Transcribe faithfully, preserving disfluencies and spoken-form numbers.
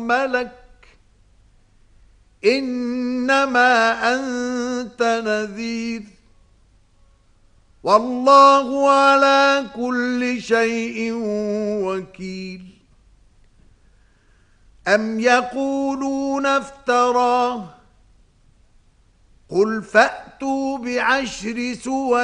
ملك إنما أنت نذير والله على كل شيء وكيل. أم يقولون افتراه قل فأتوا بعشر سور